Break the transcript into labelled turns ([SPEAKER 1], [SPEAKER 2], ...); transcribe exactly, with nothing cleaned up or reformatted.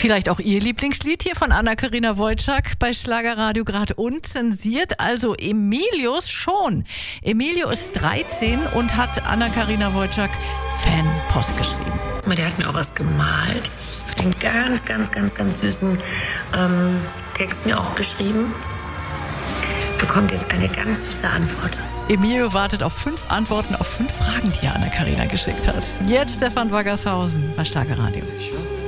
[SPEAKER 1] Vielleicht auch Ihr Lieblingslied hier von Anna-Karina Wojcik bei Schlagerradio, gerade unzensiert. Also Emilius schon. Emilio ist dreizehn und hat Anna-Karina Wojcik Fanpost geschrieben.
[SPEAKER 2] Der hat mir auch was gemalt. Einen ganz, ganz, ganz, ganz süßen ähm, Text mir auch geschrieben. Bekommt jetzt eine ganz süße Antwort.
[SPEAKER 1] Emilio wartet auf fünf Antworten auf fünf Fragen, die er Anna-Karina geschickt hat. Jetzt Stefan Waggershausen bei Schlagerradio.